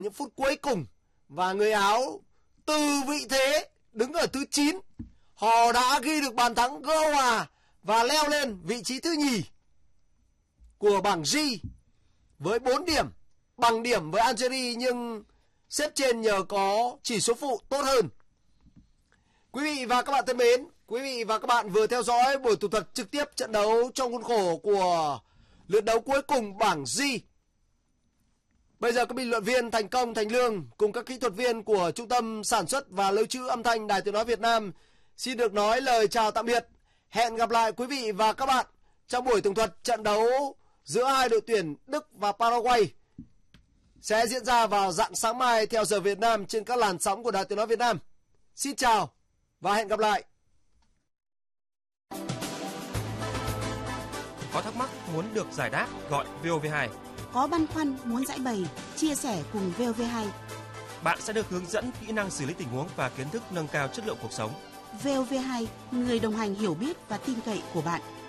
những phút cuối cùng và người Áo từ vị thế đứng ở thứ 9, họ đã ghi được bàn thắng gỡ hòa và leo lên vị trí thứ nhì của bảng G với 4 điểm, bằng điểm với Algeria nhưng xếp trên nhờ có chỉ số phụ tốt hơn. Quý vị và các bạn thân mến, quý vị và các bạn vừa theo dõi buổi thủ thuật trực tiếp trận đấu trong khuôn khổ của lượt đấu cuối cùng bảng G. Bây giờ các bình luận viên Thành Công, Thành Lương cùng các kỹ thuật viên của Trung tâm Sản xuất và Lưu trữ Âm thanh Đài Tiếng nói Việt Nam xin được nói lời chào tạm biệt. Hẹn gặp lại quý vị và các bạn trong buổi tường thuật trận đấu giữa hai đội tuyển Đức và Paraguay sẽ diễn ra vào rạng sáng mai theo giờ Việt Nam trên các làn sóng của Đài Tiếng nói Việt Nam. Xin chào và hẹn gặp lại. Có thắc mắc muốn được giải đáp gọi VOV2. Có băn khoăn muốn giải bày, chia sẻ cùng VOV2. Bạn sẽ được hướng dẫn kỹ năng xử lý tình huống và kiến thức nâng cao chất lượng cuộc sống. VOV2, người đồng hành hiểu biết và tin cậy của bạn.